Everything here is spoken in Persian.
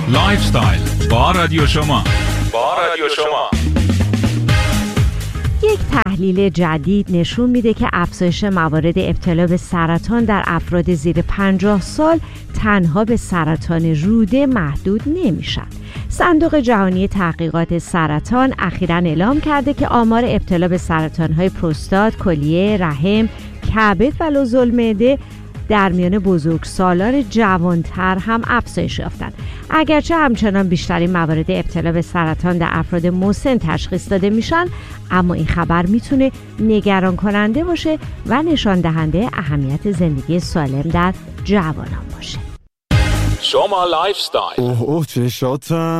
لایف استایل با رادیو شما. یک تحلیل جدید نشون میده که افزایش موارد ابتلا به سرطان در افراد زیر 50 سال تنها به سرطان روده محدود نمیشن. صندوق جهانی تحقیقات سرطان اخیراً اعلام کرده که آمار ابتلا به سرطان‌های پروستات، کلیه، رحم، کبد و لوزالمعده در میان بزرگسالان جوانتر هم افزایش یافتند. اگرچه همچنان بیشترین موارد ابتلا به سرطان در افراد مسن تشخیص داده میشن، اما این خبر میتونه نگران کننده باشه و نشان دهنده اهمیت زندگی سالم در جوانان باشه. شما لایف استایل. اوه چشاتم